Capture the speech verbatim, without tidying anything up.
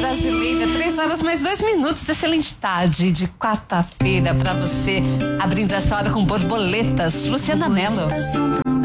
brasileira, três horas mais dois minutos. Excelente tarde de quarta-feira pra você. Abrindo essa hora com borboletas. Luciana Mello. São